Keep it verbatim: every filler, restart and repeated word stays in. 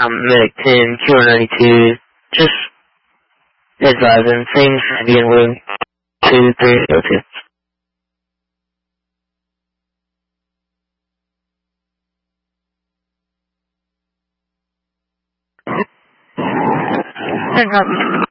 I'm Medic ten, Q R ninety-two, just advising, things begin with two, three, oh, two. Hang on.